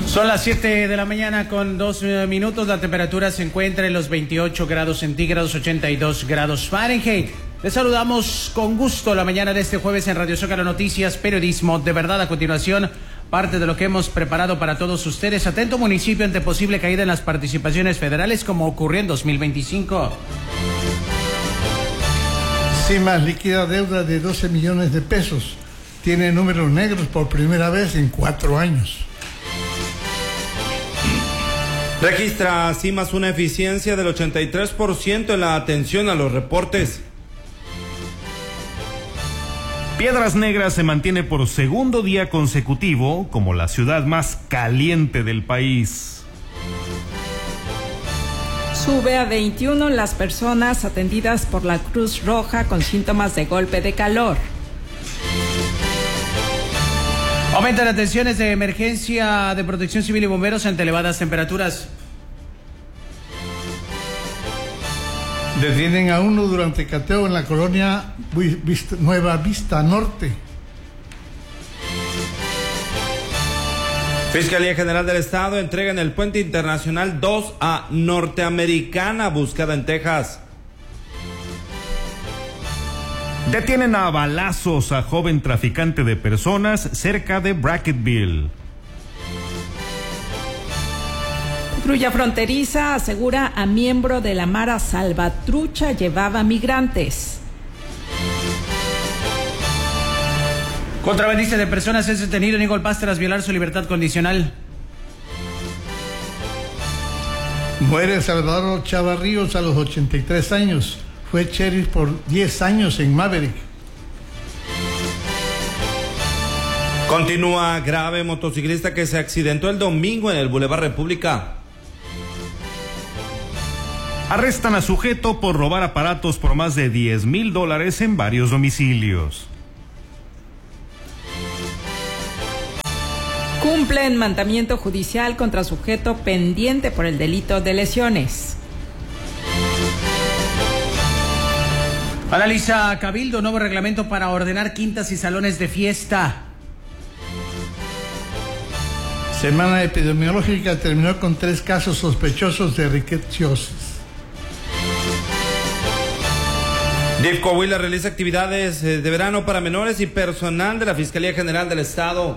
Son las 7 de la mañana con 2 minutos. La temperatura se encuentra en los 28 grados centígrados, 82 grados Fahrenheit. Les saludamos con gusto la mañana de este jueves en Radio Zócalo Noticias, periodismo de verdad. A continuación, parte de lo que hemos preparado para todos ustedes. Atento municipio ante posible caída en las participaciones federales, como ocurrió en 2025. CIMAS liquida deuda de 12 millones de pesos. Tiene números negros por primera vez en 4 años. Registra CIMAS una eficiencia del 83% en la atención a los reportes. Piedras Negras se mantiene por segundo día consecutivo como la ciudad más caliente del país. Sube a 21 las personas atendidas por la Cruz Roja con síntomas de golpe de calor. Aumentan atenciones de emergencia de Protección Civil y bomberos ante elevadas temperaturas. Detienen a uno durante cateo en la colonia Nueva Vista Norte. Fiscalía General del Estado entrega en el Puente Internacional 2 a norteamericana buscada en Texas. Detienen a balazos a joven traficante de personas cerca de Brackettville. Patrulla fronteriza asegura a miembro de la Mara Salvatrucha llevaba migrantes. Contrabandista de personas es detenido en Golpaz tras violar su libertad condicional. Muere Salvador Chavarríos a los 83 años. Fue sheriff por 10 años en Maverick. Continúa grave motociclista que se accidentó el domingo en el Boulevard República. Arrestan a sujeto por robar aparatos por más de $10,000 en varios domicilios. Cumplen mandamiento judicial contra sujeto pendiente por el delito de lesiones. Analiza Cabildo nuevo reglamento para ordenar quintas y salones de fiesta. Semana epidemiológica terminó con 3 casos sospechosos de riquetsiosis. DIF Coahuila realiza actividades de verano para menores y personal de la Fiscalía General del Estado.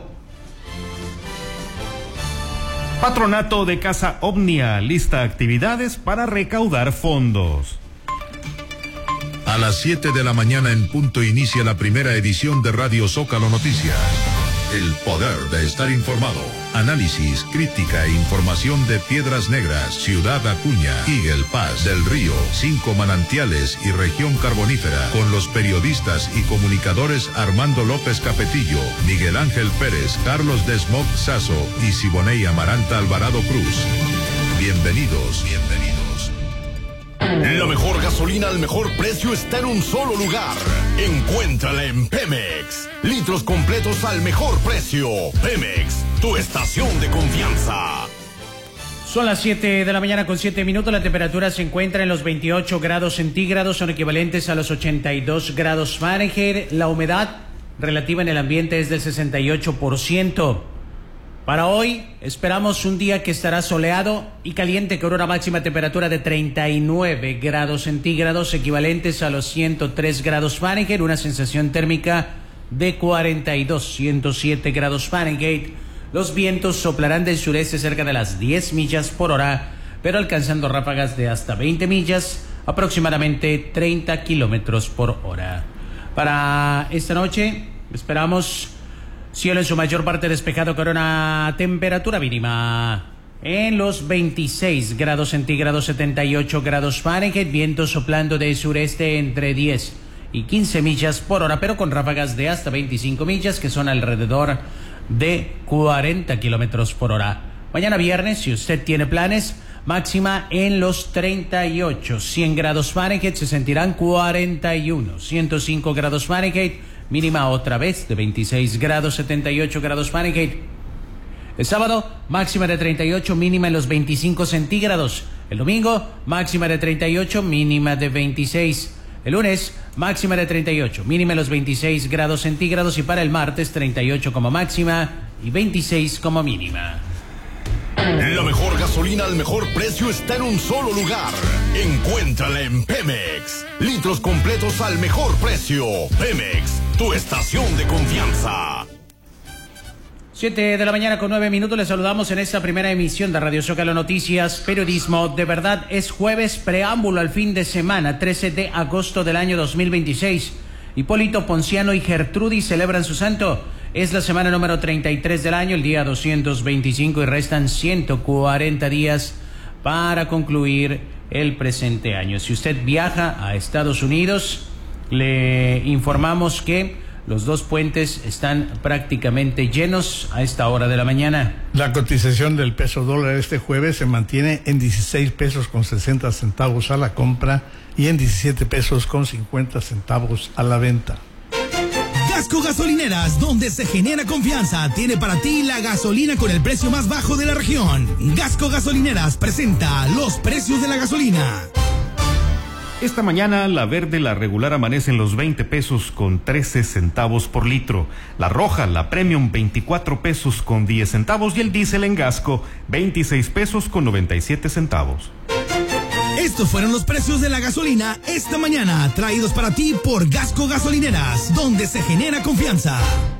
Patronato de Casa Omnia lista actividades para recaudar fondos. A las 7 de la mañana en punto inicia la primera edición de Radio Zócalo Noticias. El poder de estar informado. Análisis, crítica e información de Piedras Negras, Ciudad Acuña, Eagle Pass, Del Río, 5 Manantiales y Región Carbonífera. Con los periodistas y comunicadores Armando López Capetillo, Miguel Ángel Pérez, Carlos Desmog Sazo y Siboney Amaranta Alvarado Cruz. Bienvenidos. La mejor gasolina al mejor precio está en un solo lugar. Encuéntrala en Pemex. Litros completos al mejor precio. Pemex, tu estación de confianza. Son las 7 de la mañana con 7 minutos. La temperatura se encuentra en los 28 grados centígrados, son equivalentes a los 82 grados Fahrenheit. La humedad relativa en el ambiente es del 68%. Para hoy esperamos un día que estará soleado y caliente con una máxima temperatura de 39 grados centígrados, equivalentes a los 103 grados Fahrenheit, una sensación térmica de 107 grados Fahrenheit. Los vientos soplarán del sureste cerca de las 10 millas por hora, pero alcanzando ráfagas de hasta 20 millas, aproximadamente 30 kilómetros por hora. Para esta noche esperamos cielo en su mayor parte despejado con una temperatura mínima en los 26 grados centígrados, 78 grados Fahrenheit, viento soplando de sureste entre 10 y 15 millas por hora, pero con ráfagas de hasta 25 millas, que son alrededor de 40 kilómetros por hora. Mañana viernes, si usted tiene planes, máxima en los 38, 100 grados Fahrenheit, se sentirán 41, 105 grados Fahrenheit, mínima otra vez de 26 grados, 78 grados Fahrenheit. El sábado, máxima de 38, mínima en los 25 centígrados. El domingo, máxima de 38, mínima de 26. El lunes, máxima de 38, mínima en los 26 grados centígrados. Y para el martes, 38 como máxima y 26 como mínima. La mejor gasolina al mejor precio está en un solo lugar. Encuéntrala en Pemex. Litros completos al mejor precio. Pemex, tu estación de confianza. 7 de la mañana con 9 minutos. Les saludamos en esta primera emisión de Radio Zócalo Noticias, periodismo de verdad. Es jueves, preámbulo al fin de semana, 13 de agosto del año 2026. Hipólito Ponciano y Gertrudis celebran su santo. Es la semana número 33 del año, el día 225, y restan 140 días para concluir el presente año. Si usted viaja a Estados Unidos, le informamos que los dos puentes están prácticamente llenos a esta hora de la mañana. La cotización del peso dólar este jueves se mantiene en 16 pesos con 60 centavos a la compra y en 17 pesos con 50 centavos a la venta. Gasco Gasolineras, donde se genera confianza, tiene para ti la gasolina con el precio más bajo de la región. Gasco Gasolineras presenta los precios de la gasolina. Esta mañana la verde, la regular, amanece en los 20 pesos con 13 centavos por litro. La roja, la premium, 24 pesos con 10 centavos y el diésel en Gasco, 26 pesos con 97 centavos. Estos fueron los precios de la gasolina esta mañana, traídos para ti por Gasco Gasolineras, donde se genera confianza.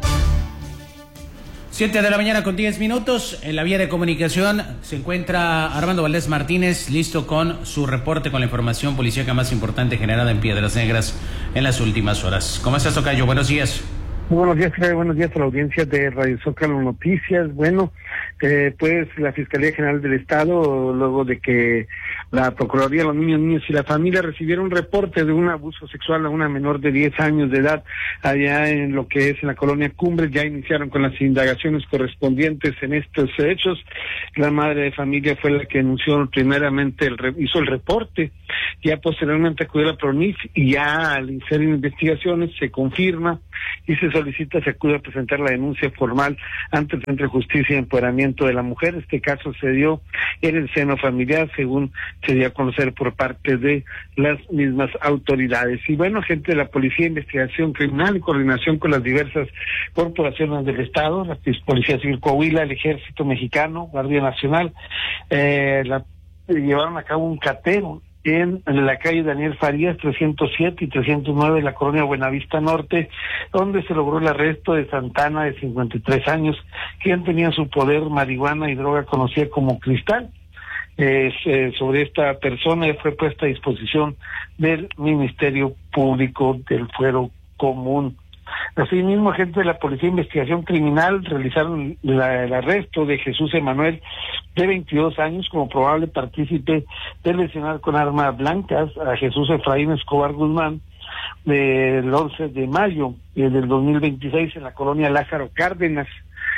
7 de la mañana con 10 minutos. En la vía de comunicación se encuentra Armando Valdés Martínez, listo con su reporte con la información policíaca más importante generada en Piedras Negras en las últimas horas. ¿Cómo estás, tocayo? Buenos días. Muy buenos días, Fred. Buenos días a la audiencia de Radio Zócalo Noticias. Bueno, pues la Fiscalía General del Estado, luego de que la Procuraduría de los Niños y la Familia recibieron un reporte de un abuso sexual a una menor de 10 años de edad allá en lo que es en la colonia Cumbres, ya iniciaron con las indagaciones correspondientes en estos hechos. La madre de familia fue la que denunció primeramente, hizo el reporte, ya posteriormente acudió a la PRONIF y ya al iniciar investigaciones se confirma y se solicita, se acude a presentar la denuncia formal ante el Centro de Justicia y Empoderamiento de la Mujer. Este caso se dio en el seno familiar, según se dio a conocer por parte de las mismas autoridades. Y bueno, gente de la Policía de Investigación Criminal, en coordinación con las diversas corporaciones del Estado, la Policía Civil Coahuila, el Ejército Mexicano, Guardia Nacional, llevaron a cabo un cateo en la calle Daniel Farías 307 y 309 de la colonia Buenavista Norte, donde se logró el arresto de Santana, de 53 años, quien tenía en su poder marihuana y droga conocida como cristal. Sobre esta persona fue puesta a disposición del Ministerio Público del Fuero Común. Asimismo, agentes de la Policía de Investigación Criminal realizaron el arresto de Jesús Emanuel, de 22 años, como probable partícipe de lesionar con armas blancas a Jesús Efraín Escobar Guzmán, del 11 de mayo del 2026 en la colonia Lázaro Cárdenas.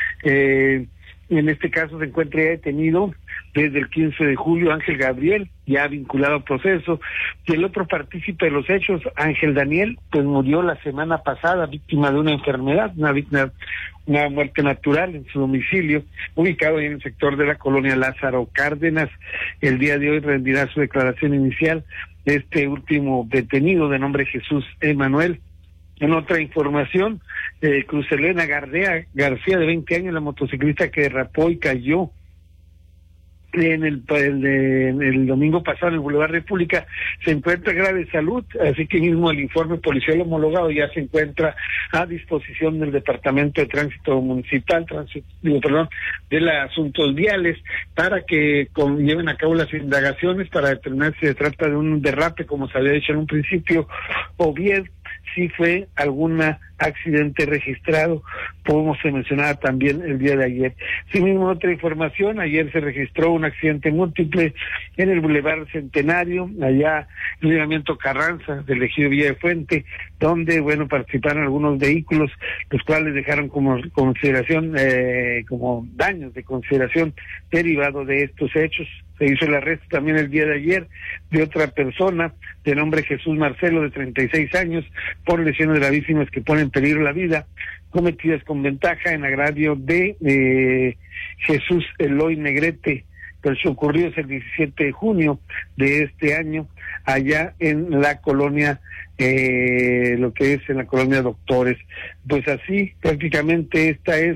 En este caso se encuentra ya detenido desde el 15 de julio Ángel Gabriel, ya vinculado al proceso, y el otro partícipe de los hechos, Ángel Daniel, pues murió la semana pasada víctima de una enfermedad, una muerte natural en su domicilio, ubicado en el sector de la colonia Lázaro Cárdenas. El día de hoy rendirá su declaración inicial este último detenido de nombre Jesús Emanuel. En otra información, Cruz Elena García, de 20 años, la motociclista que derrapó y cayó en el domingo pasado en el Boulevard República, de grave salud, así que mismo el informe policial homologado ya se encuentra a disposición del Departamento de Tránsito Municipal, de los Asuntos Viales, para que lleven a cabo las indagaciones para determinar si se trata de un derrape, como se había dicho en un principio, o bien si fue algún accidente registrado, como se mencionaba también el día de ayer. Sí, mismo otra información, ayer se registró un accidente múltiple en el Boulevard Centenario, allá en el libramiento Carranza del ejido Villa de Fuente, donde, bueno, participaron algunos vehículos, los cuales dejaron como consideración, como daños de consideración derivado de estos hechos. Se hizo el arresto también el día de ayer de otra persona de nombre Jesús Marcelo, de 36 años, por lesiones gravísimas que ponen en peligro la vida, cometidas con ventaja en agravio de Jesús Eloy Negrete. Pero eso ocurrió el 17 de junio de este año, allá en la colonia, lo que es en la colonia Doctores. Pues así, prácticamente esta es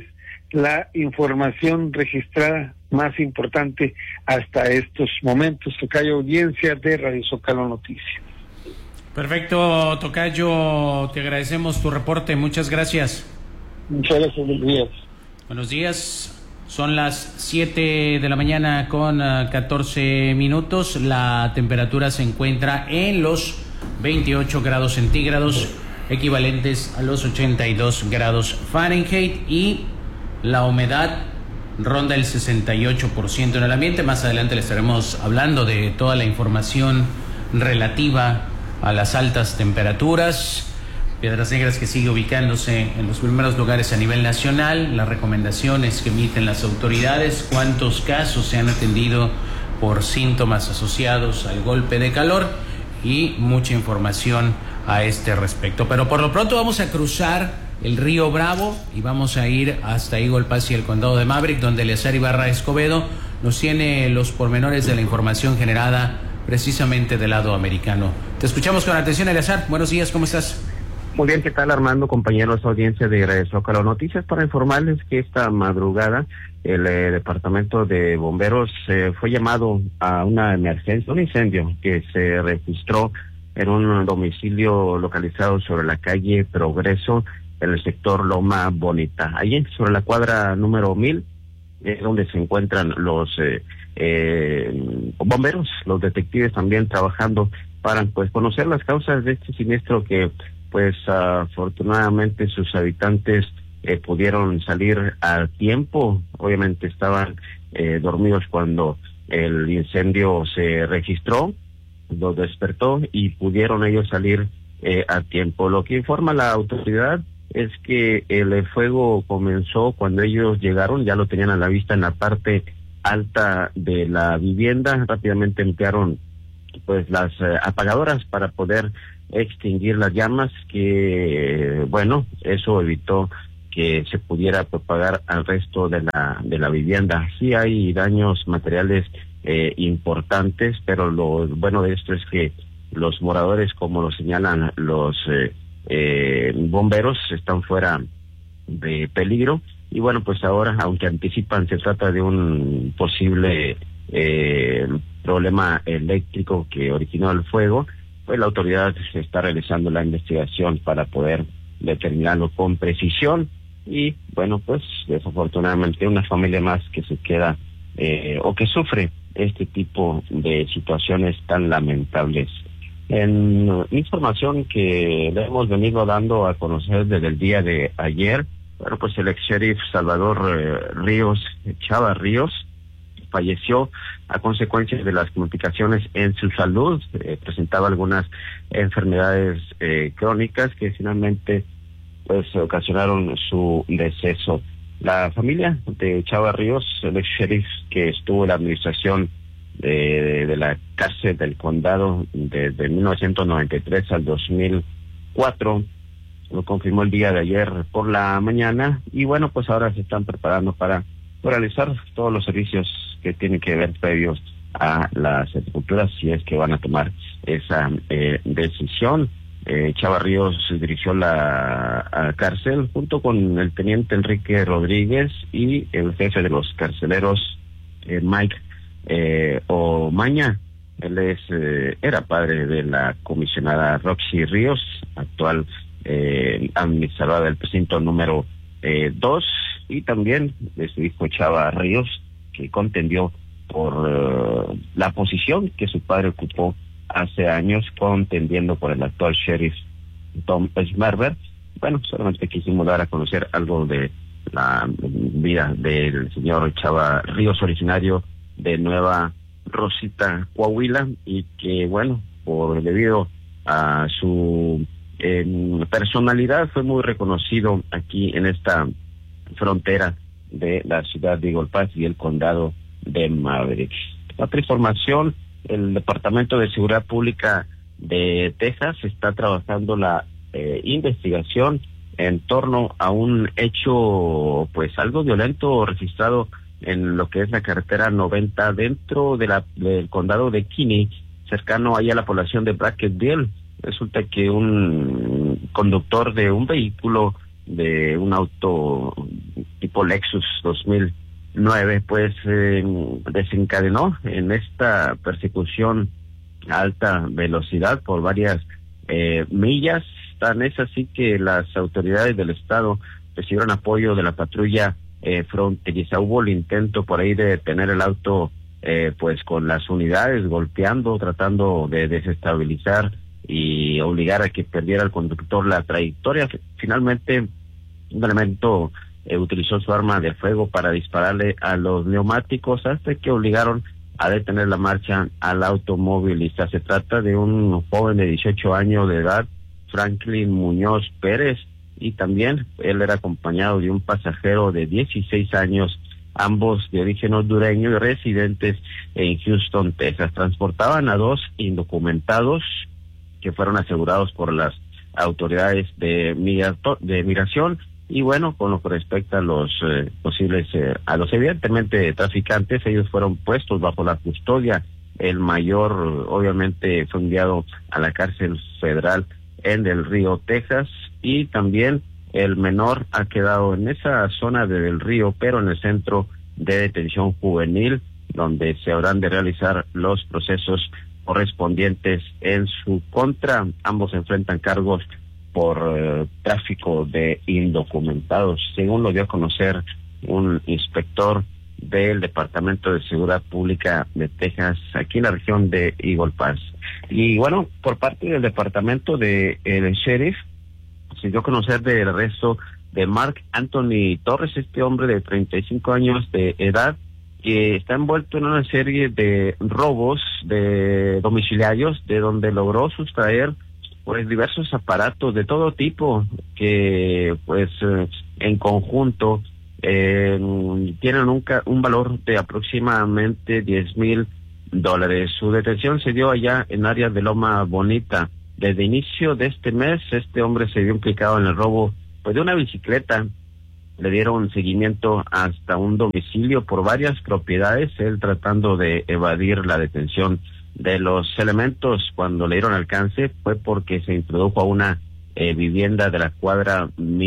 la información registrada más importante hasta estos momentos. Tocayo, audiencia de Radio Zócalo Noticias. Perfecto, Tocayo, te agradecemos tu reporte, muchas gracias. Muchas gracias, buenos días. Buenos días, son las 7 de la mañana con 14 minutos, la temperatura se encuentra en los 28 grados centígrados, equivalentes a los 82 grados Fahrenheit, y la humedad ronda el 68% en el ambiente. Más adelante le estaremos hablando de toda la información relativa a las altas temperaturas. Piedras Negras, que sigue ubicándose en los primeros lugares a nivel nacional, las recomendaciones que emiten las autoridades, cuántos casos se han atendido por síntomas asociados al golpe de calor y mucha información a este respecto. Pero por lo pronto vamos a cruzar el río Bravo y vamos a ir hasta Eagle Pass y el condado de Maverick, donde Eleazar Ibarra Escobedo nos tiene los pormenores de la información generada precisamente del lado americano. Te escuchamos con atención, Eleazar. Buenos días, ¿cómo estás? Muy bien, ¿qué tal, Armando, compañeros, audiencia de Radio Zócalo Noticias? Para informarles que esta madrugada el Departamento de Bomberos fue llamado a una emergencia, un incendio que se registró en un domicilio localizado sobre la calle Progreso, en el sector Loma Bonita. Allí, sobre la cuadra número 1000, es donde se encuentran los bomberos, los detectives también trabajando para conocer las causas de este siniestro que afortunadamente sus habitantes pudieron salir a tiempo. Obviamente estaban dormidos cuando el incendio se registró, los despertó y pudieron ellos salir a tiempo. Lo que informa la autoridad es que el fuego comenzó cuando ellos llegaron, ya lo tenían a la vista en la parte alta de la vivienda. Rápidamente emplearon las apagadoras para poder extinguir las llamas, que eso evitó que se pudiera propagar al resto de la vivienda. Sí hay daños materiales importantes, pero lo bueno de esto es que los moradores, como lo señalan los bomberos, están fuera de peligro. Y ahora, aunque anticipan, se trata de un posible problema eléctrico que originó el fuego, pues la autoridad está realizando la investigación para poder determinarlo con precisión. Y desafortunadamente una familia más que se queda o que sufre este tipo de situaciones tan lamentables. En información que le hemos venido dando a conocer desde el día de ayer, el ex sheriff Salvador Chava Ríos, falleció a consecuencia de las complicaciones en su salud. Presentaba algunas enfermedades crónicas que finalmente ocasionaron su deceso. La familia de Chava Ríos, el ex sheriff que estuvo en la administración de la cárcel del condado desde 1993 al 2004, lo confirmó el día de ayer por la mañana. Y ahora se están preparando para realizar todos los servicios que tienen que ver previos a la sepultura, si es que van a tomar esa decisión. Chava Ríos dirigió la cárcel junto con el teniente Enrique Rodríguez y el jefe de los carceleros, Mike Omaña. Él era padre de la comisionada Roxy Ríos, actual administradora del precinto número 2, y también de su hijo Chava Ríos, que contendió por la posición que su padre ocupó hace años, contendiendo por el actual sheriff Tom Schmerber. Solamente quisimos dar a conocer algo de la vida del señor Chava Ríos, originario de Nueva Rosita, Coahuila, y que debido a su personalidad fue muy reconocido aquí en esta frontera de la ciudad de Eagle Pass y el condado de Maverick. Otra información: el Departamento de Seguridad Pública de Texas está trabajando la investigación en torno a un hecho algo violento registrado en lo que es la carretera 90 dentro del condado de Kinney, cercano ahí a la población de Brackettville. Resulta que un conductor de un vehículo de un auto tipo Lexus 2009, pues desencadenó en esta persecución a alta velocidad por varias millas. Tan es así que las autoridades del estado recibieron apoyo de la patrulla fronteriza. Hubo el intento por ahí de detener el auto, pues con las unidades golpeando, tratando de desestabilizar y obligar a que perdiera el conductor la trayectoria. Finalmente, un elemento utilizó su arma de fuego para dispararle a los neumáticos hasta que obligaron a detener la marcha al automovilista. Se trata de un joven de 18 años de edad, Franklin Muñoz Pérez, y también él era acompañado de un pasajero de 16 años, ambos de origen hondureño y residentes en Houston, Texas. Transportaban a dos indocumentados que fueron asegurados por las autoridades de migración. Y bueno, con lo que respecta a los posibles, a los evidentemente traficantes, ellos fueron puestos bajo la custodia. El mayor obviamente fue enviado a la cárcel federal en Del Río, Texas, y también el menor ha quedado en esa zona de Del Río, pero en el centro de detención juvenil, donde se habrán de realizar los procesos correspondientes en su contra. Ambos enfrentan cargos por tráfico de indocumentados, según lo dio a conocer un inspector del Departamento de Seguridad Pública de Texas, aquí en la región de Eagle Pass. Y bueno, por parte del departamento de el sheriff, se dio a conocer del arresto de Mark Anthony Torres, este hombre de 35 años de edad, que está envuelto en una serie de robos de domiciliarios, de donde logró sustraer pues diversos aparatos de todo tipo que pues en conjunto tienen un valor de aproximadamente $10,000. Su detención se dio allá en áreas de Loma Bonita. Desde inicio de este mes, este hombre se vio implicado en el robo pues de una bicicleta. Le dieron seguimiento hasta un domicilio por varias propiedades, él tratando de evadir la detención de los elementos. Cuando le dieron alcance fue porque se introdujo a una vivienda de la cuadra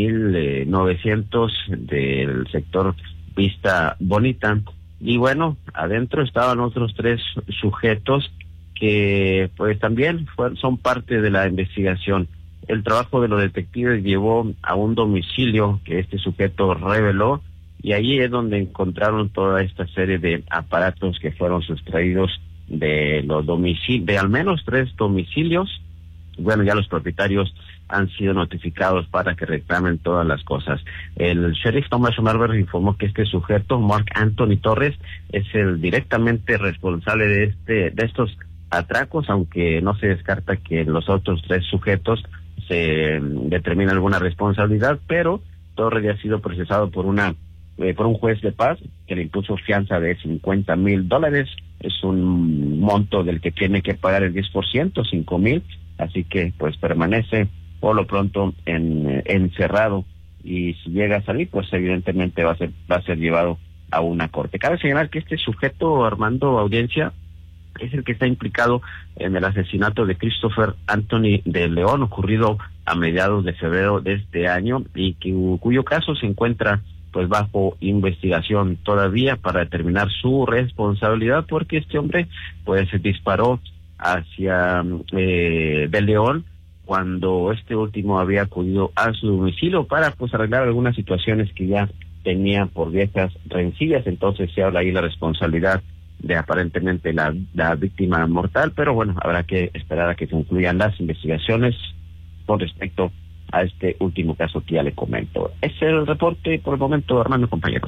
1900 del sector Vista Bonita, y bueno, adentro estaban otros 3 sujetos que pues también son parte de la investigación. El trabajo de los detectives llevó a un domicilio que este sujeto reveló, y allí es donde encontraron toda esta serie de aparatos que fueron sustraídos de los domicilios, de al menos 3 domicilios. Bueno, ya los propietarios han sido notificados para que reclamen todas las cosas. El sheriff Thomas Marber informó que este sujeto, Mark Anthony Torres, es el directamente responsable de estos atracos, aunque no se descarta que los otros 3 sujetos se determine alguna responsabilidad, pero Torres ya ha sido procesado por un juez de paz que le impuso fianza de $50,000. Es un monto del que tiene que pagar el 10%, $5,000, así que pues permanece por lo pronto encerrado, y si llega a salir, pues evidentemente va a ser llevado a una corte. Cabe señalar que este sujeto, Armando Audiencia, es el que está implicado en el asesinato de Christopher Anthony de León, ocurrido a mediados de febrero de este año, y cuyo caso se encuentra pues bajo investigación todavía para determinar su responsabilidad, porque este hombre pues disparó hacia de León cuando este último había acudido a su domicilio para pues arreglar algunas situaciones que ya tenía por viejas rencillas. Entonces se habla ahí la responsabilidad de aparentemente la víctima mortal, pero bueno, habrá que esperar a que concluyan las investigaciones con respecto a este último caso que ya le comento. Ese es el reporte por el momento, Armando, compañeros.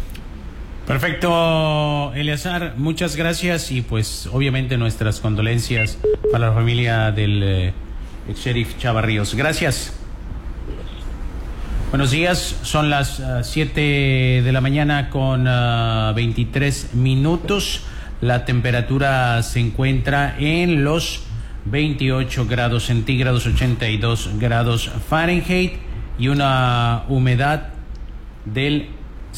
Perfecto, Eleazar, muchas gracias, y pues obviamente nuestras condolencias para la familia del ex sheriff Chava Ríos. Gracias. Buenos días, son las 7 de la mañana con 23 minutos. La temperatura se encuentra en los 28 grados centígrados, 82 grados Fahrenheit, y una humedad del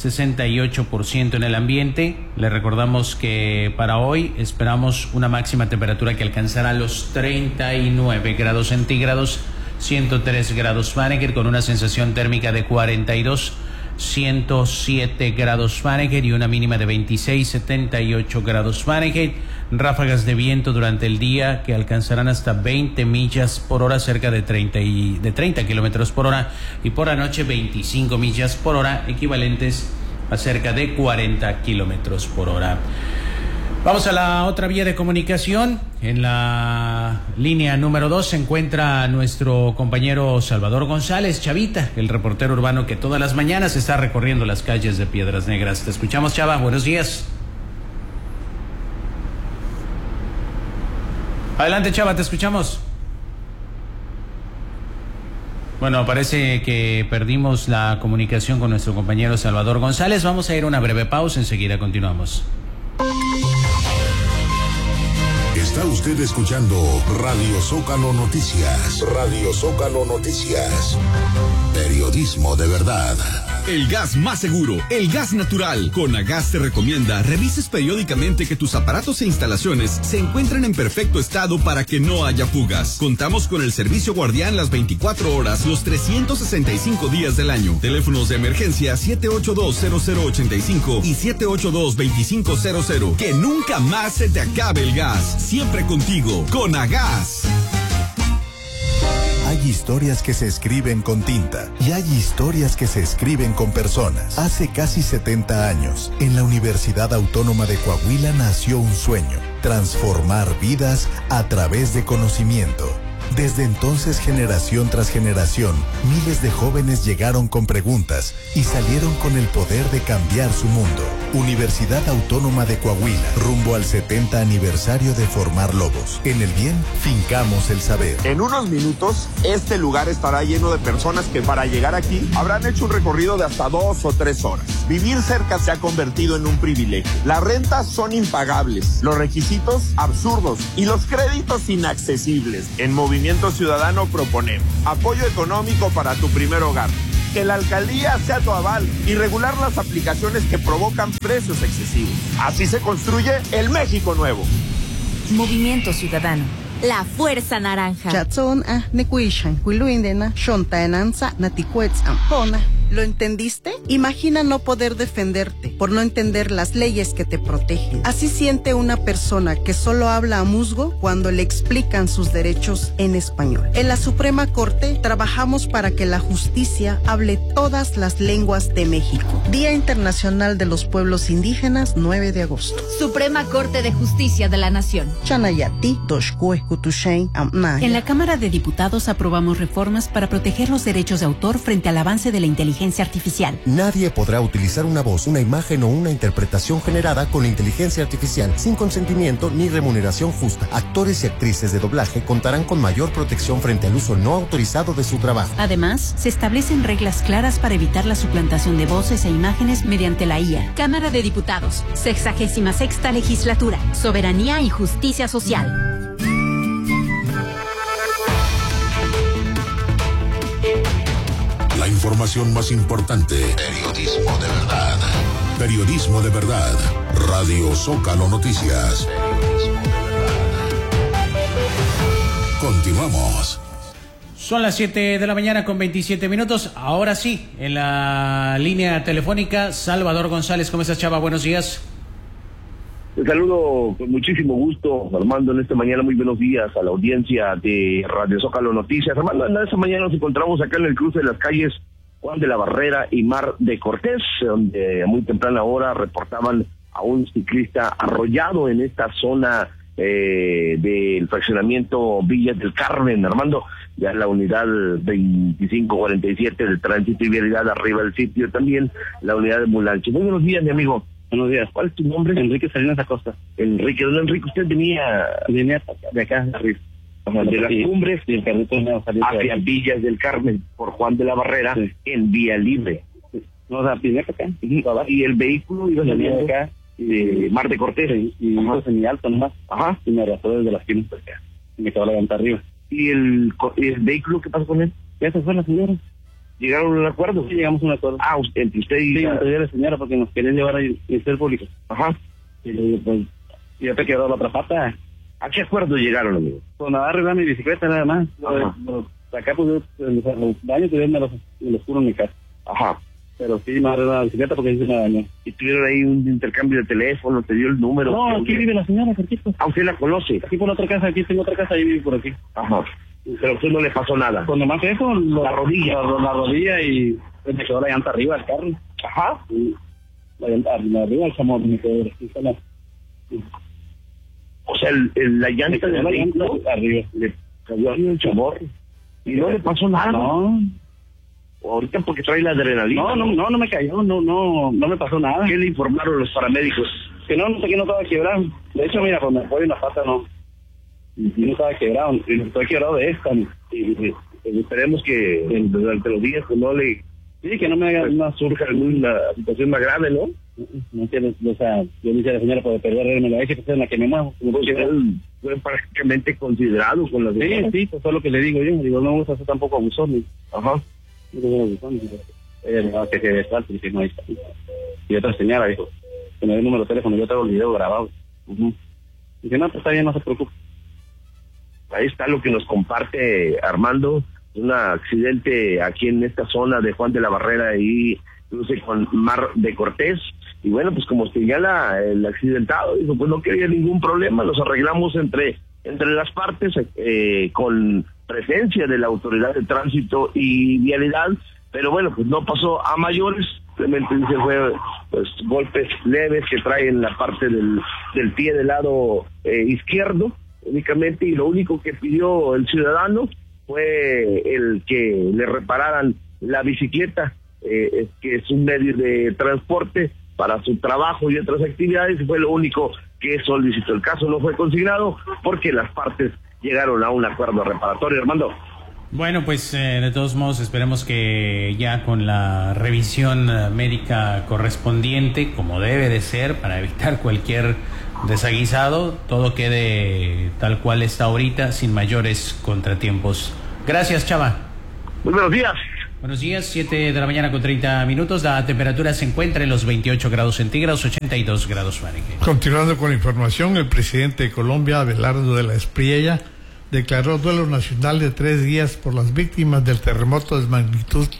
68% en el ambiente. Le recordamos que para hoy esperamos una máxima temperatura que alcanzará los 39 grados centígrados, 103 grados Fahrenheit, con una sensación térmica de 42, 107 grados Fahrenheit y una mínima de 26, 78 grados Fahrenheit. Ráfagas de viento durante el día que alcanzarán hasta 20 millas por hora, cerca de 30 kilómetros por hora, y por la noche 25 millas por hora, equivalentes a cerca de 40 kilómetros por hora. Vamos a la otra vía de comunicación. En la línea número 2 se encuentra nuestro compañero Salvador González, Chavita, el reportero urbano que todas las mañanas está recorriendo las calles de Piedras Negras. Te escuchamos, Chava. Buenos días. Adelante, Chava, te escuchamos. Bueno, parece que perdimos la comunicación con nuestro compañero Salvador González. Vamos a ir a una breve pausa, enseguida continuamos. Está usted escuchando Radio Zócalo Noticias. Radio Zócalo Noticias. Periodismo de verdad. El gas más seguro, el gas natural. Conagas te recomienda revises periódicamente que tus aparatos e instalaciones se encuentren en perfecto estado para que no haya fugas. Contamos con el servicio guardián las 24 horas, los 365 días del año. Teléfonos de emergencia 782-0085 y 782-2500. Que nunca más se te acabe el gas. Siempre contigo, Conagas. Hay historias que se escriben con tinta y hay historias que se escriben con personas. Hace casi 70 años, en la Universidad Autónoma de Coahuila nació un sueño: transformar vidas a través de conocimiento. Desde entonces, generación tras generación, miles de jóvenes llegaron con preguntas y salieron con el poder de cambiar su mundo. Universidad Autónoma de Coahuila, rumbo al 70 aniversario de formar lobos. En el bien, fincamos el saber. En unos minutos, este lugar estará lleno de personas que para llegar aquí habrán hecho un recorrido de hasta 2 o 3 horas. Vivir cerca se ha convertido en un privilegio. Las rentas son impagables, los requisitos absurdos y los créditos inaccesibles. En Movimiento Ciudadano proponemos apoyo económico para tu primer hogar, que la alcaldía sea tu aval y regular las aplicaciones que provocan precios excesivos. Así se construye el México nuevo. Movimiento Ciudadano. La Fuerza Naranja. ¿Lo entendiste? Imagina no poder defenderte por no entender las leyes que te protegen. Así siente una persona que solo habla a musgo cuando le explican sus derechos en español. En la Suprema Corte trabajamos para que la justicia hable todas las lenguas de México. Día Internacional de los Pueblos Indígenas, 9 de agosto. Suprema Corte de Justicia de la Nación. En la Cámara de Diputados aprobamos reformas para proteger los derechos de autor frente al avance de la inteligencia artificial. Nadie podrá utilizar una voz, una imagen o una interpretación generada con inteligencia artificial sin consentimiento ni remuneración justa. Actores y actrices de doblaje contarán con mayor protección frente al uso no autorizado de su trabajo. Además, se establecen reglas claras para evitar la suplantación de voces e imágenes mediante la IA. Cámara de Diputados, 66ª Legislatura, Soberanía y Justicia Social. La información más importante. Periodismo de verdad. Periodismo de verdad. Radio Zócalo Noticias. Continuamos. Son las 7 de la mañana con 27 minutos. Ahora sí, en la línea telefónica, Salvador González. ¿Cómo estás, Chava? Buenos días. Te saludo con muchísimo gusto, Armando, en esta mañana. Muy buenos días a la audiencia de Radio Zócalo Noticias. Armando, en esta mañana nos encontramos acá en el cruce de las calles Juan de la Barrera y Mar de Cortés, donde a muy temprana hora reportaban a un ciclista arrollado en esta zona del fraccionamiento Villas del Carmen. Armando, ya la unidad 2547 de tránsito y vialidad arriba del sitio, también la unidad de ambulancia. Muy buenos días, mi amigo. Buenos días. ¿Cuál es tu nombre? Enrique Salinas Acosta. Enrique, ¿dónde Enrique? Usted venía de acá arriba. De las cumbres hacia Villas del Carmen por Juan de la Barrera, sí, en vía libre. No, o sea, venía acá. Y el vehículo iba saliendo acá de Mar de Cortés. Sí, y iba en mi alto nomás. Ajá. Y me arrastró desde la esquina acá. Y me quedó la llanta arriba. ¿Y el vehículo qué pasó con él? Ya se fue la señora. ¿Llegaron a un acuerdo? Sí, llegamos a un acuerdo. Ah, entre usted y... Sí, entre la señora, porque nos querían llevar al Ministerio Público. Ajá. Y le digo, pues, ya te quedó la otra pata. ¿A qué acuerdo llegaron, amigo? Pues nada, arreglar mi bicicleta nada más. Acá pues los daños que me los curo en mi casa. Ajá. Pero sí me agarré la bicicleta porque sí se me dañó. ¿Y tuvieron ahí un intercambio de teléfono? ¿Te dio el número? No, aquí vive la señora, cerquita. Ah, ¿usted la conoce? Aquí por otra casa, aquí tengo otra casa, ahí vive por aquí. Ajá. Pero a usted no le pasó nada. Pues nomás eso, la rodilla. La rodilla y pues me quedó la llanta arriba del carro. Ajá. Y la llanta arriba del chamor me quedó así sola. O sea, la llanta de la llanta arriba. Le cayó arriba el chamor. ¿Y no le pasó nada? No. Ahorita porque trae la adrenalina. No me cayó, no me pasó nada. ¿Qué le informaron los paramédicos? Que no sé que no estaba quebrado. De hecho, mira, cuando me fue en la pata no estaba quebrado, estoy quebrado de esta. Y esperemos que durante los días no le... Sí, que no me haga una surja alguna situación más grave, ¿no? No entiendo, o sea, yo le dije a la señora para perderme la vez en la que me muevo. Fue prácticamente considerado con la señora. Sí, pues eso es lo que le digo yo. Digo, no vamos a hacer tampoco abusón. Ajá. Ella me que se falta y que no hay. Y otra señora dijo, que me dé el número de teléfono, yo tengo el video grabado. Dije, no, pues está bien, no se preocupe. Ahí está lo que nos comparte Armando, un accidente aquí en esta zona de Juan de la Barrera y cruce con Mar de Cortés. Y bueno, pues como señala el accidentado, dijo, pues no quería ningún problema, los arreglamos entre las partes con presencia de la autoridad de tránsito y vialidad, pero bueno, pues no pasó a mayores, simplemente dice fue pues golpes leves que trae en la parte del pie del lado izquierdo únicamente, y lo único que pidió el ciudadano fue el que le repararan la bicicleta, que es un medio de transporte para su trabajo y otras actividades, y fue lo único que solicitó. El caso no fue consignado porque las partes llegaron a un acuerdo reparatorio. Armando. Bueno, pues de todos modos esperemos que ya con la revisión médica correspondiente, como debe de ser, para evitar cualquier desaguisado, todo quede tal cual está ahorita, sin mayores contratiempos. Gracias, Chava. Muy buenos días. Buenos días, 7 de la mañana con 30 minutos. La temperatura se encuentra en los 28 grados centígrados, 82 grados Fahrenheit. Continuando con la información, el presidente de Colombia, Abelardo de la Espriella, declaró duelo nacional de 3 días por las víctimas del terremoto de magnitud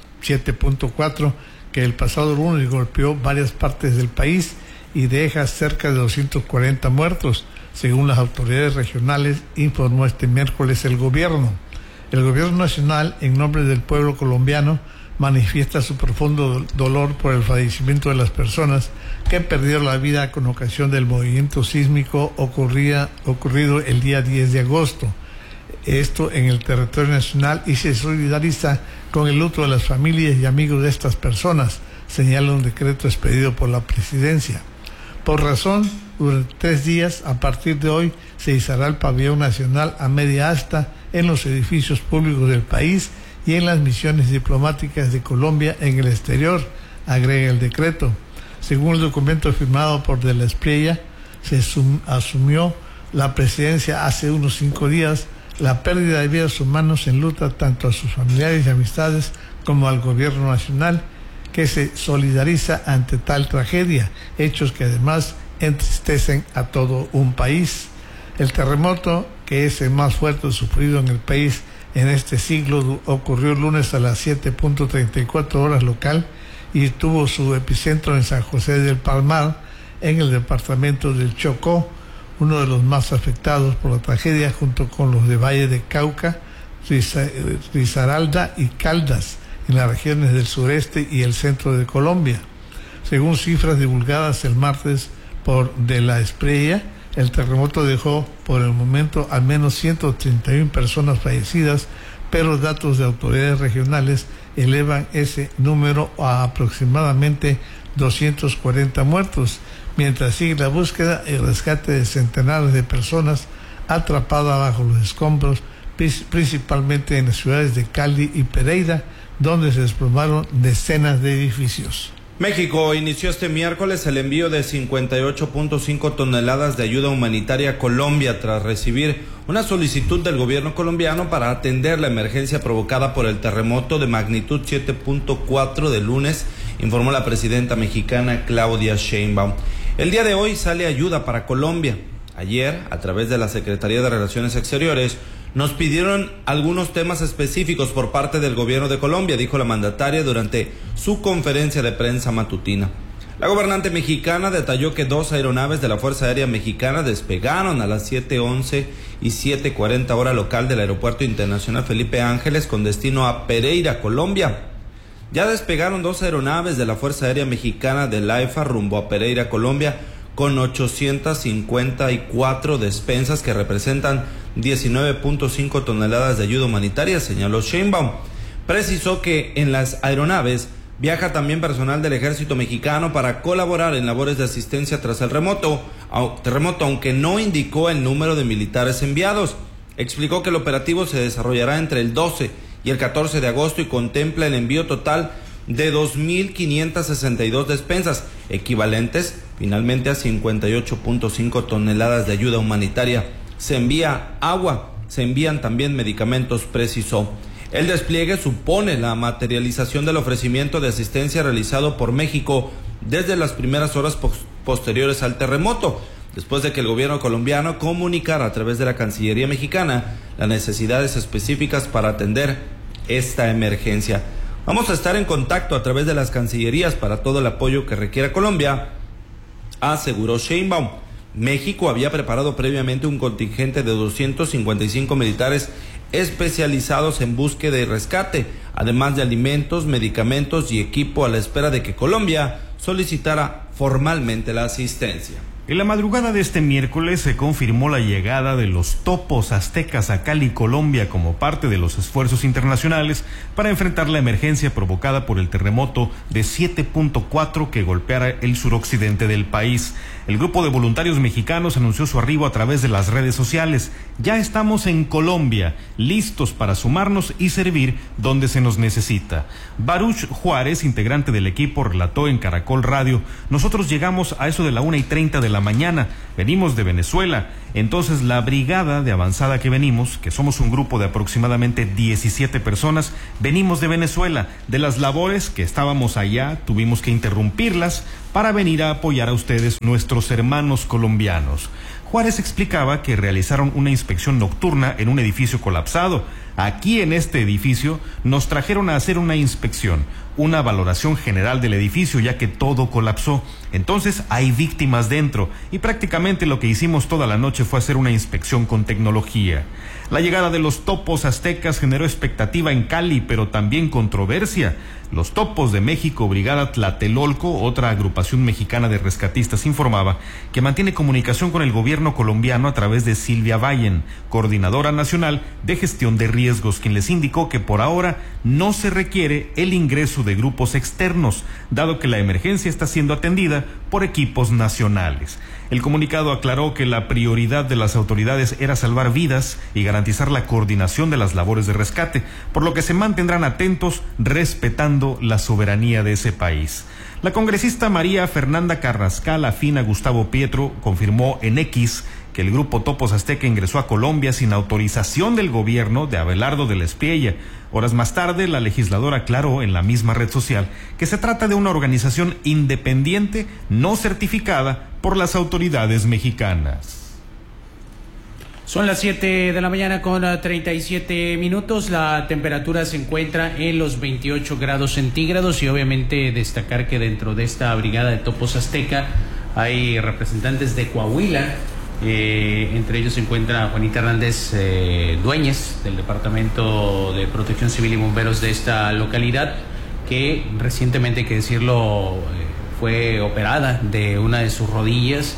7.4 que el pasado lunes golpeó varias partes del país y deja cerca de 240 muertos, según las autoridades regionales, informó este miércoles el gobierno. El gobierno nacional, en nombre del pueblo colombiano, manifiesta su profundo dolor por el fallecimiento de las personas que perdieron la vida con ocasión del movimiento sísmico ocurrido el día 10 de agosto. Esto en el territorio nacional, y se solidariza con el luto de las familias y amigos de estas personas, señala un decreto expedido por la presidencia. Por razón, durante 3 días, a partir de hoy, se izará el pabellón nacional a media asta en los edificios públicos del país y en las misiones diplomáticas de Colombia en el exterior, agrega el decreto. Según el documento firmado por De la Espriella, se asumió la presidencia hace unos 5 días. La pérdida de vidas humanas enluta tanto a sus familiares y amistades como al gobierno nacional, que se solidariza ante tal tragedia, hechos que además entristecen a todo un país. El terremoto, que es el más fuerte sufrido en el país en este siglo, ocurrió el lunes a las 7:34 horas local y tuvo su epicentro en San José del Palmar, en el departamento del Chocó, uno de los más afectados por la tragedia, junto con los de Valle de Cauca, Risaralda y Caldas, en las regiones del sureste y el centro de Colombia. Según cifras divulgadas el martes por De la Espriella, el terremoto dejó por el momento al menos 131 personas fallecidas, pero datos de autoridades regionales elevan ese número a aproximadamente 240 muertos, mientras sigue la búsqueda y rescate de centenares de personas atrapadas bajo los escombros, principalmente en las ciudades de Cali y Pereira, donde se desplomaron decenas de edificios. México inició este miércoles el envío de 58.5 toneladas de ayuda humanitaria a Colombia tras recibir una solicitud del gobierno colombiano para atender la emergencia provocada por el terremoto de magnitud 7.4 del lunes, informó la presidenta mexicana Claudia Sheinbaum. El día de hoy sale ayuda para Colombia. Ayer, a través de la Secretaría de Relaciones Exteriores, Nos pidieron algunos temas específicos por parte del gobierno de Colombia, dijo la mandataria durante su conferencia de prensa matutina. La gobernante mexicana detalló que 2 aeronaves de la Fuerza Aérea Mexicana despegaron a las 7:11 y 7:40 hora local del Aeropuerto Internacional Felipe Ángeles con destino a Pereira, Colombia. Ya despegaron 2 aeronaves de la Fuerza Aérea Mexicana del AIFA rumbo a Pereira, Colombia, con 854 despensas que representan 19.5 toneladas de ayuda humanitaria, señaló Sheinbaum. Precisó que en las aeronaves viaja también personal del Ejército Mexicano para colaborar en labores de asistencia tras el terremoto, aunque no indicó el número de militares enviados. Explicó que el operativo se desarrollará entre el 12 y el 14 de agosto y contempla el envío total de 2.562 despensas, equivalentes finalmente a 58.5 toneladas de ayuda humanitaria. Se envía agua, se envían también medicamentos, precisó. El despliegue supone la materialización del ofrecimiento de asistencia realizado por México desde las primeras horas posteriores al terremoto, después de que el gobierno colombiano comunicara a través de la Cancillería mexicana las necesidades específicas para atender esta emergencia. Vamos a estar en contacto a través de las cancillerías para todo el apoyo que requiera Colombia, aseguró Sheinbaum. México había preparado previamente un contingente de 255 militares especializados en búsqueda y rescate, además de alimentos, medicamentos y equipo a la espera de que Colombia solicitara formalmente la asistencia. En la madrugada de este miércoles se confirmó la llegada de los topos aztecas a Cali, Colombia, como parte de los esfuerzos internacionales para enfrentar la emergencia provocada por el terremoto de 7.4 que golpeara el suroccidente del país. El grupo de voluntarios mexicanos anunció su arribo a través de las redes sociales. Ya estamos en Colombia, listos para sumarnos y servir donde se nos necesita. Baruch Juárez, integrante del equipo, relató en Caracol Radio: nosotros llegamos a eso de la 1:30 de la mañana, venimos de Venezuela, entonces la brigada de avanzada que venimos, que somos un grupo de aproximadamente 17 personas, venimos de Venezuela, de las labores que estábamos allá, tuvimos que interrumpirlas para venir a apoyar a ustedes, nuestros hermanos colombianos. Juárez explicaba que realizaron una inspección nocturna en un edificio colapsado. Aquí en este edificio nos trajeron a hacer una inspección, una valoración general del edificio, ya que todo colapsó. Entonces hay víctimas dentro y prácticamente lo que hicimos toda la noche fue hacer una inspección con tecnología. La llegada de los topos aztecas generó expectativa en Cali, pero también controversia. Los Topos de México, Brigada Tlatelolco, otra agrupación mexicana de rescatistas, informaba que mantiene comunicación con el gobierno colombiano a través de Silvia Vallen, coordinadora nacional de gestión de riesgos, quien les indicó que por ahora no se requiere el ingreso de grupos externos, dado que la emergencia está siendo atendida por equipos nacionales. El comunicado aclaró que la prioridad de las autoridades era salvar vidas y garantizar la coordinación de las labores de rescate, por lo que se mantendrán atentos respetando la soberanía de ese país. La congresista María Fernanda Carrascal, afín a Gustavo Pietro, confirmó en X que el grupo Topos Azteca ingresó a Colombia sin autorización del gobierno de Abelardo de la Espriella. Horas más tarde, la legisladora aclaró en la misma red social que se trata de una organización independiente no certificada por las autoridades mexicanas. Son las 7 de la mañana con 37 minutos. La temperatura se encuentra en los 28 grados centígrados y obviamente destacar que dentro de esta brigada de Topos Azteca hay representantes de Coahuila. Entre ellos se encuentra Juanita Hernández Dueñez, del Departamento de Protección Civil y Bomberos de esta localidad, que recientemente, hay que decirlo, fue operada de una de sus rodillas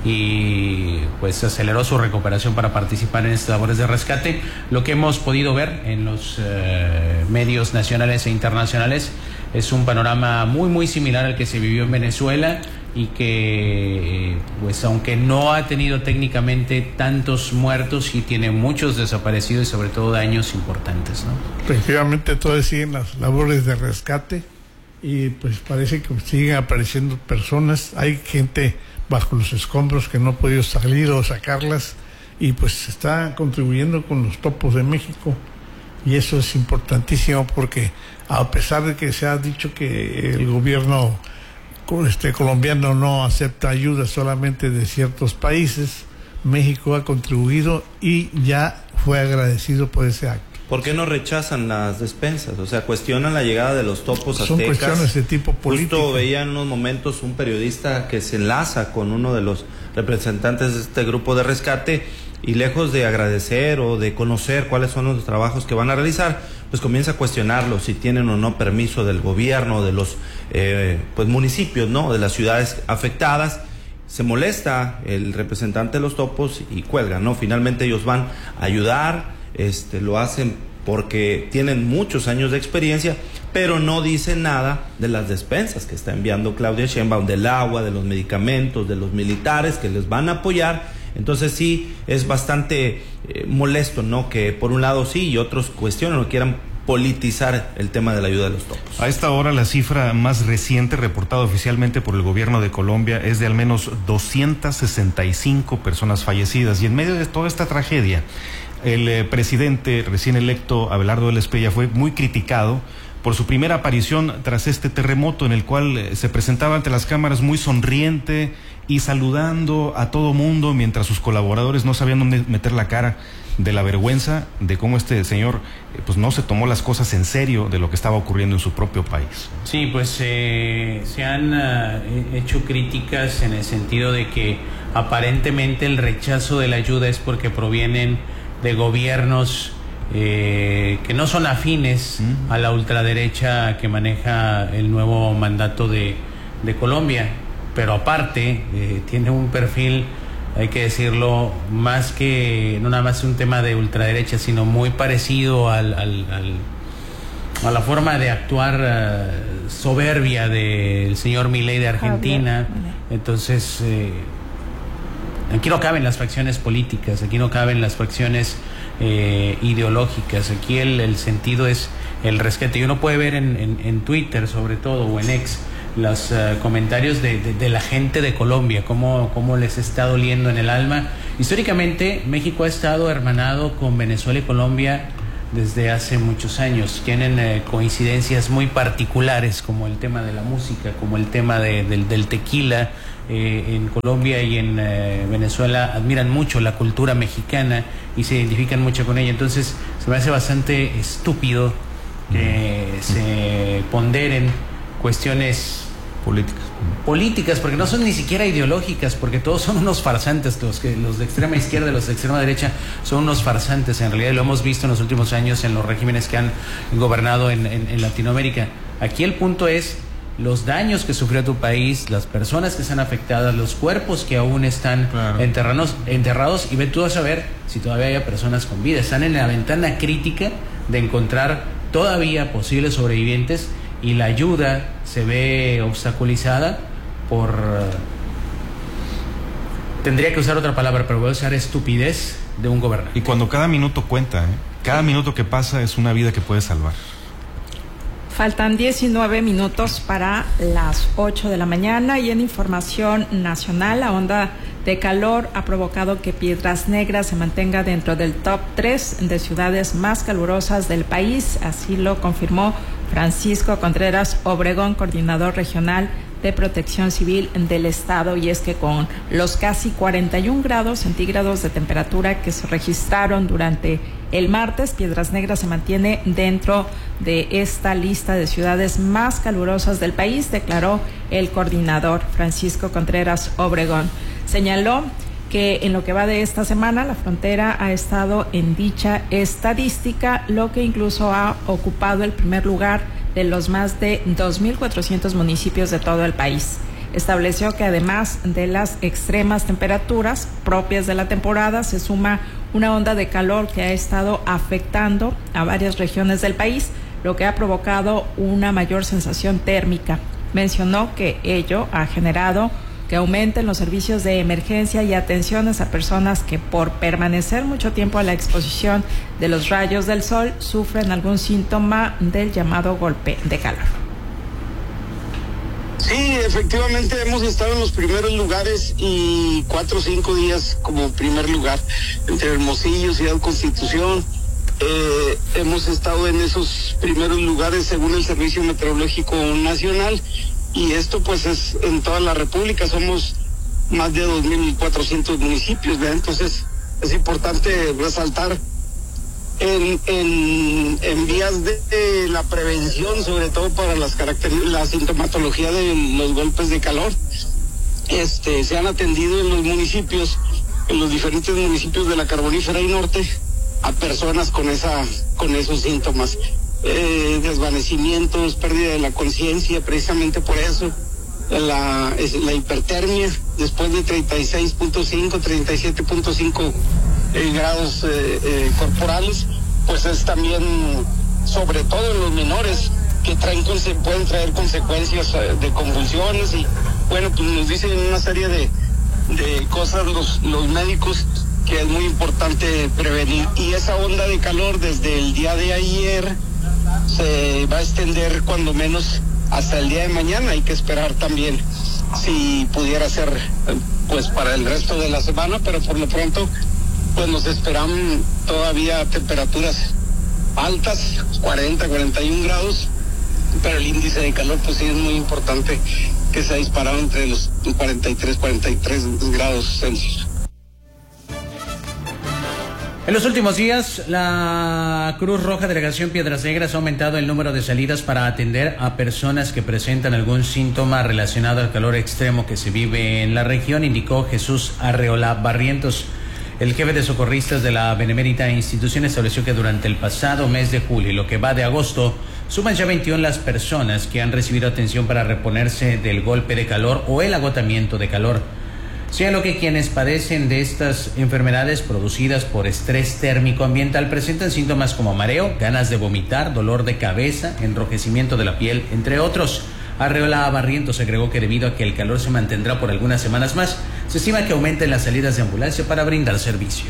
y pues aceleró su recuperación para participar en estas labores de rescate. Lo que hemos podido ver en los medios nacionales e internacionales es un panorama muy similar al que se vivió en Venezuela, y que pues aunque no ha tenido técnicamente tantos muertos, sí tiene muchos desaparecidos y sobre todo daños importantes, ¿no? Efectivamente, todavía siguen las labores de rescate y pues parece que siguen apareciendo personas. Hay gente bajo los escombros que no ha podido salir o sacarlas, y pues está contribuyendo con los Topos de México, y eso es importantísimo porque a pesar de que se ha dicho que el gobierno colombiano no acepta ayuda solamente de ciertos países, México ha contribuido y ya fue agradecido por ese acto. ¿Por qué no rechazan las despensas? O sea, cuestionan la llegada de los topos aztecas. Son cuestiones de tipo político. Justo veía en unos momentos un periodista que se enlaza con uno de los representantes de este grupo de rescate y lejos de agradecer o de conocer cuáles son los trabajos que van a realizar, pues comienza a cuestionarlos si tienen o no permiso del gobierno, de los pues municipios, ¿no? De las ciudades afectadas. Se molesta el representante de los topos y cuelga, ¿no? Finalmente ellos van a ayudar, lo hacen porque tienen muchos años de experiencia, pero no dicen nada de las despensas que está enviando Claudia Sheinbaum, del agua, de los medicamentos, de los militares que les van a apoyar. Entonces sí, es bastante molesto, ¿no? Que por un lado sí y otros cuestionan o quieran politizar el tema de la ayuda de los topos. A esta hora la cifra más reciente reportada oficialmente por el gobierno de Colombia es de al menos 265 personas fallecidas, y en medio de toda esta tragedia el presidente recién electo Abelardo del Espriella fue muy criticado por su primera aparición tras este terremoto, en el cual se presentaba ante las cámaras muy sonriente y saludando a todo mundo, mientras sus colaboradores no sabían dónde meter la cara de la vergüenza de cómo este señor pues no se tomó las cosas en serio de lo que estaba ocurriendo en su propio país. Sí, pues se han hecho críticas en el sentido de que aparentemente el rechazo de la ayuda es porque provienen de gobiernos que no son afines a la ultraderecha que maneja el nuevo mandato de Colombia, pero aparte tiene un perfil, hay que decirlo, más que no nada más un tema de ultraderecha, sino muy parecido a la forma de actuar soberbia del señor Milei de Argentina. Entonces aquí no caben las facciones políticas, aquí no caben las facciones ideológicas, aquí el sentido es el rescate. Y uno puede ver en Twitter sobre todo, o en X, los comentarios de la gente de Colombia, cómo les está doliendo en el alma. Históricamente México ha estado hermanado con Venezuela y Colombia desde hace muchos años. Tienen coincidencias muy particulares, como el tema de la música, como el tema del tequila. En Colombia y en Venezuela admiran mucho la cultura mexicana y se identifican mucho con ella. Entonces se me hace bastante estúpido que se ponderen cuestiones políticas, porque no son ni siquiera ideológicas, porque todos son unos farsantes. Los de extrema izquierda y los de extrema derecha son unos farsantes en realidad, y lo hemos visto en los últimos años en los regímenes que han gobernado en Latinoamérica. Aquí el punto es los daños que sufrió tu país, las personas que están afectadas, los cuerpos que aún están enterrados, y ve tú a saber si todavía hay personas con vida. Están en la ventana crítica de encontrar todavía posibles sobrevivientes, y la ayuda se ve obstaculizada por, tendría que usar otra palabra, pero voy a usar estupidez de un gobernante. Y cuando cada minuto cuenta, cada minuto que pasa es una vida que puedes salvar. Faltan 19 minutos para las 8 de la mañana, y en información nacional, la onda de calor ha provocado que Piedras Negras se mantenga dentro del top 3 de ciudades más calurosas del país. Así lo confirmó Francisco Contreras Obregón, coordinador regional de Protección Civil del Estado, y es que con los casi 41 grados centígrados de temperatura que se registraron durante el martes, Piedras Negras se mantiene dentro de esta lista de ciudades más calurosas del país, declaró el coordinador Francisco Contreras Obregón. Señaló que en lo que va de esta semana la frontera ha estado en dicha estadística, lo que incluso ha ocupado el primer lugar de los más de 2.400 municipios de todo el país. Estableció que además de las extremas temperaturas propias de la temporada, se suma una onda de calor que ha estado afectando a varias regiones del país, lo que ha provocado una mayor sensación térmica. Mencionó que ello ha generado que aumenten los servicios de emergencia y atenciones a personas que por permanecer mucho tiempo a la exposición de los rayos del sol sufren algún síntoma del llamado golpe de calor. Sí, efectivamente hemos estado en los primeros lugares, y 4 o 5 días como primer lugar entre Hermosillo, Ciudad Constitución. Hemos estado en esos primeros lugares según el Servicio Meteorológico Nacional, y esto pues es en toda la República. Somos más de 2.400 municipios, ¿verdad? Entonces es importante resaltar en vías de la prevención, sobre todo para la sintomatología de los golpes de calor. Se han atendido en los municipios, en los diferentes municipios de la Carbonífera y Norte, a personas con esos síntomas, desvanecimientos, pérdida de la conciencia, precisamente por eso, la hipertermia, después de 36.5, 37.5 grados corporales, pues es también, sobre todo en los menores, que pueden traer consecuencias de convulsiones y, bueno, pues nos dicen una serie de cosas los médicos que es muy importante prevenir. Y esa onda de calor desde el día de ayer se va a extender cuando menos hasta el día de mañana. Hay que esperar también si pudiera ser pues para el resto de la semana, pero por lo pronto pues nos esperan todavía temperaturas altas, 40, 41 grados, pero el índice de calor pues sí es muy importante, que se ha disparado entre los 43 grados Celsius. En los últimos días, la Cruz Roja Delegación Piedras Negras ha aumentado el número de salidas para atender a personas que presentan algún síntoma relacionado al calor extremo que se vive en la región, indicó Jesús Arreola Barrientos. El jefe de socorristas de la benemérita institución estableció que durante el pasado mes de julio y lo que va de agosto, suman ya 21 las personas que han recibido atención para reponerse del golpe de calor o el agotamiento de calor. Sea lo que quienes padecen de estas enfermedades producidas por estrés térmico ambiental presentan síntomas como mareo, ganas de vomitar, dolor de cabeza, enrojecimiento de la piel, entre otros. Arreola Barrientos agregó que debido a que el calor se mantendrá por algunas semanas más, se estima que aumenten las salidas de ambulancia para brindar servicio.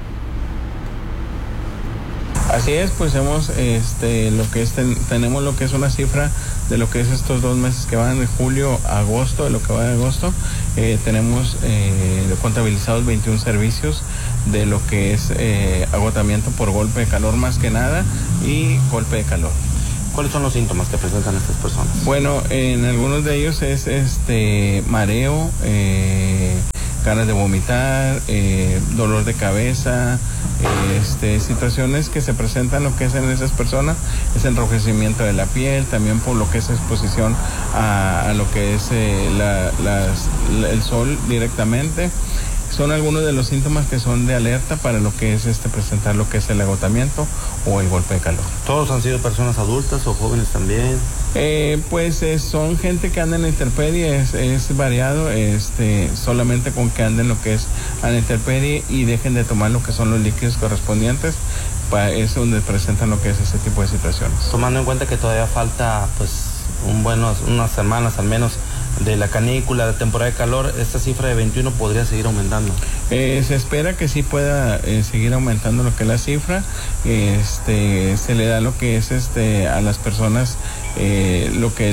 Así es, pues hemos tenemos lo que es una cifra de lo que es estos 2 meses que van de julio a agosto, de lo que va de agosto. Tenemos contabilizados 21 servicios de lo que es agotamiento por golpe de calor más que nada y golpe de calor. ¿Cuáles son los síntomas que presentan estas personas? Bueno, en algunos de ellos es mareo, ganas de vomitar, dolor de cabeza, situaciones que se presentan lo que es en esas personas, es enrojecimiento de la piel, también por lo que es exposición a lo que es el sol directamente. Son algunos de los síntomas que son de alerta para lo que es presentar lo que es el agotamiento o el golpe de calor. ¿Todos han sido personas adultas o jóvenes también? Son gente que anda en la intemperie, es variado, solamente con que anden lo que es a la intemperie y dejen de tomar lo que son los líquidos correspondientes, es donde presentan lo que es ese tipo de situaciones. Tomando en cuenta que todavía falta pues unas semanas al menos de la canícula, de temporada de calor, esta cifra de 21 podría seguir aumentando. Se espera que sí pueda seguir aumentando lo que es la cifra. Se le da lo que es a las personas lo que es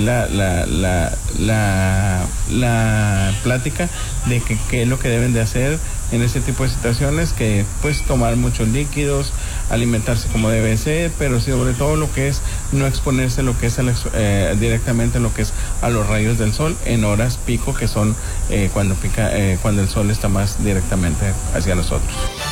la plática de qué es lo que deben de hacer en ese tipo de situaciones, que pues tomar muchos líquidos, alimentarse como debe ser, pero sobre todo lo que es no exponerse lo que es directamente lo que es a los rayos del sol en horas pico, que son cuando el sol está más directamente hacia nosotros.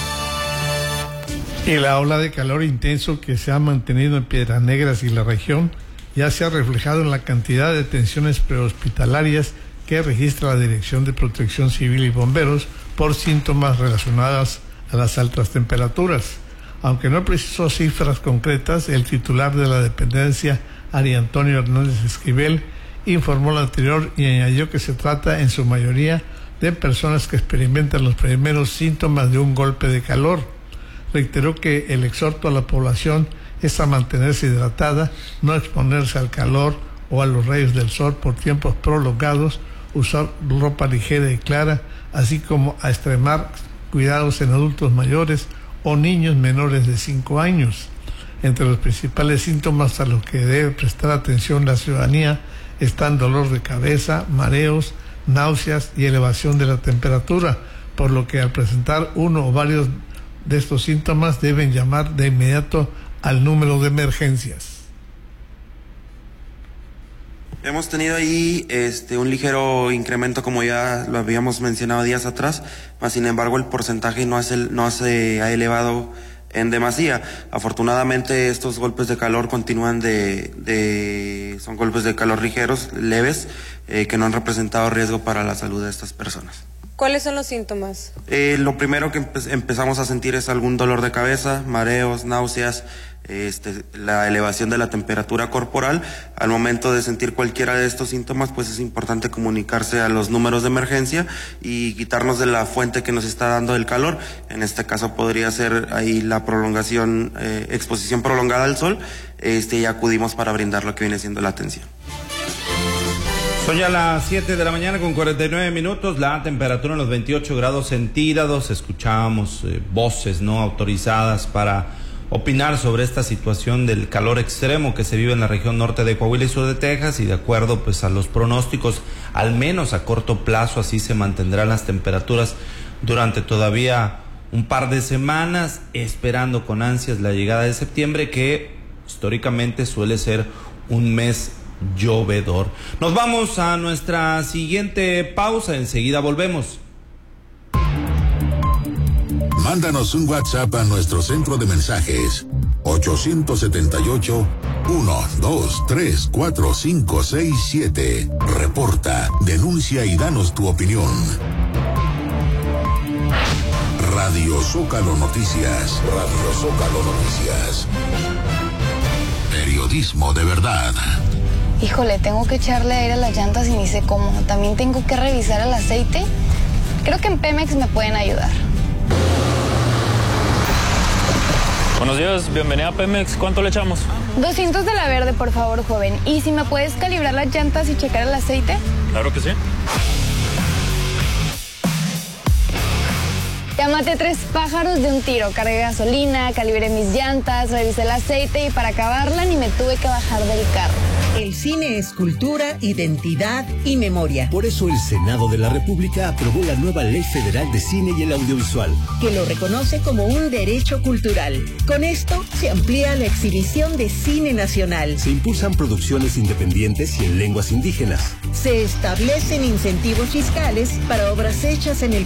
Y la ola de calor intenso que se ha mantenido en Piedras Negras y la región ya se ha reflejado en la cantidad de detenciones prehospitalarias que registra la Dirección de Protección Civil y Bomberos por síntomas relacionados a las altas temperaturas. Aunque no precisó cifras concretas, el titular de la dependencia, Ari Antonio Hernández Esquivel, informó lo anterior y añadió que se trata en su mayoría de personas que experimentan los primeros síntomas de un golpe de calor. Reiteró que el exhorto a la población es a mantenerse hidratada, no exponerse al calor o a los rayos del sol por tiempos prolongados, usar ropa ligera y clara, así como a extremar cuidados en adultos mayores o niños menores de 5 años. Entre los principales síntomas a los que debe prestar atención la ciudadanía están dolor de cabeza, mareos, náuseas y elevación de la temperatura, por lo que al presentar uno o varios de estos síntomas deben llamar de inmediato al número de emergencias. Hemos tenido ahí un ligero incremento, como ya lo habíamos mencionado días atrás, mas sin embargo el porcentaje no se ha elevado en demasía. Afortunadamente estos golpes de calor continúan son golpes de calor ligeros, leves, que no han representado riesgo para la salud de estas personas. ¿Cuáles son los síntomas? Lo primero que empezamos a sentir es algún dolor de cabeza, mareos, náuseas, la elevación de la temperatura corporal. Al momento de sentir cualquiera de estos síntomas, pues es importante comunicarse a los números de emergencia y quitarnos de la fuente que nos está dando el calor. En este caso podría ser ahí la prolongación, exposición prolongada al sol, y acudimos para brindar lo que viene siendo la atención. Son ya las 7 de la mañana con 49 minutos, la temperatura en los 28 grados centígrados. Escuchábamos voces no autorizadas para opinar sobre esta situación del calor extremo que se vive en la región norte de Coahuila y sur de Texas, y de acuerdo pues a los pronósticos, al menos a corto plazo así se mantendrán las temperaturas durante todavía un par de semanas, esperando con ansias la llegada de septiembre, que históricamente suele ser un mes llovedor. Nos vamos a nuestra siguiente pausa, enseguida volvemos. Mándanos un WhatsApp a nuestro centro de mensajes 878-123-4567. Reporta, denuncia y danos tu opinión. Radio Zócalo Noticias. Radio Zócalo Noticias. Periodismo de verdad. Híjole, tengo que echarle aire a las llantas y ni sé cómo. También tengo que revisar el aceite. Creo que en Pemex me pueden ayudar. Buenos días, bienvenida a Pemex. ¿Cuánto le echamos? 200 de la verde, por favor, joven. ¿Y si me puedes calibrar las llantas y checar el aceite? Claro que sí. Ya maté 3 pájaros de un tiro. Cargué gasolina, calibré mis llantas, revisé el aceite y para acabarla ni me tuve que bajar del carro. El cine es cultura, identidad y memoria. Por eso el Senado de la República aprobó la nueva Ley Federal de Cine y el Audiovisual, que lo reconoce como un derecho cultural. Con esto se amplía la exhibición de cine nacional. Se impulsan producciones independientes y en lenguas indígenas. Se establecen incentivos fiscales para obras hechas en el